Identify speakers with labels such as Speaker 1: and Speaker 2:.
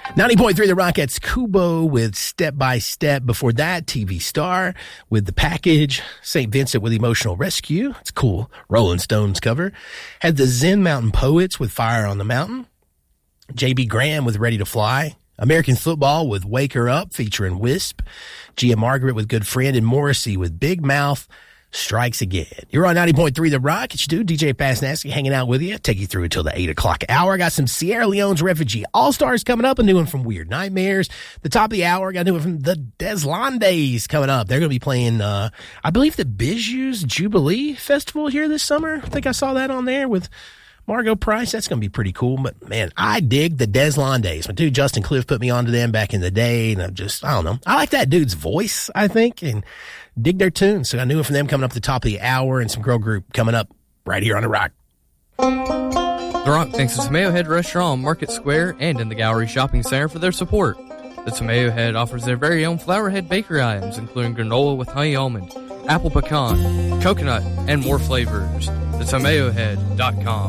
Speaker 1: 90.3 The Rockets, Kubo with Step by Step. Before that, TV Star with The Package. St. Vincent with Emotional Rescue. It's cool. Rolling Stones cover. Had the Zen Mountain Poets with Fire on the Mountain. J.B. Graham with Ready to Fly. American Football with Wake Her Up featuring Wisp. Gia Margaret with Good Friend. And Morrissey with Big Mouth Strikes Again. You're on 90.3 The Rock. It's your dude, DJ Fast Nasty, hanging out with you. Take you through until the 8 o'clock hour. Got some Sierra Leone's Refugee All-Stars coming up. A new one from Weird Nightmares. The top of the hour, got a new one from the Deslandes coming up. They're going to be playing, I believe, the Bijou's Jubilee Festival here this summer. I think I saw that on there with Margot Price. That's going to be pretty cool. But, man, I dig the Deslandes. My dude Justin Cliff put me onto them back in the day, and I don't know. I like that dude's voice, I think, and dig their tunes. So I knew it from them coming up at the top of the hour, and some girl group coming up right here on The Rock.
Speaker 2: The Rock thanks the Tomato Head Restaurant on Market Square and in the Gallery Shopping Center for their support. The Tomato Head offers their very own Flowerhead bakery items, including granola with honey almond, apple pecan, coconut, and more flavors. TheTomatoHead.com.